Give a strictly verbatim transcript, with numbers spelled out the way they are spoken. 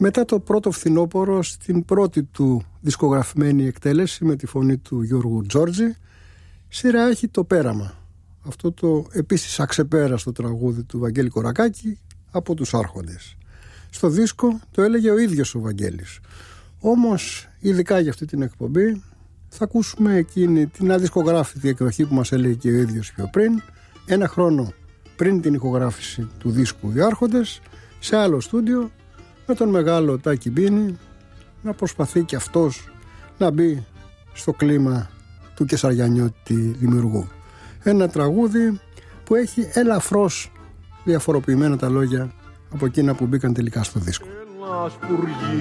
Μετά το πρώτο φθινόπωρο, στην πρώτη του δισκογραφημένη εκτέλεση με τη φωνή του Γιώργου Τζόρτζη, σειρά έχει το Πέραμα. Αυτό το επίσης αξεπέραστο τραγούδι του Βαγγέλη Κορακάκη από τους Άρχοντες. Στο δίσκο το έλεγε ο ίδιος ο Βαγγέλης. Όμως, ειδικά για αυτή την εκπομπή, θα ακούσουμε εκείνη την αδισκογράφητη εκδοχή που μας έλεγε και ο ίδιος πιο πριν, ένα χρόνο πριν την ηχογράφηση του δίσκου Οι Άρχοντες, σε άλλο στούντιο, με τον μεγάλο Τάκη Μπίνη να προσπαθεί και αυτός να μπει στο κλίμα του Κεσαριανιώτη δημιουργού. Ένα τραγούδι που έχει ελαφρώς διαφοροποιημένα τα λόγια από εκείνα που μπήκαν τελικά στο δίσκο.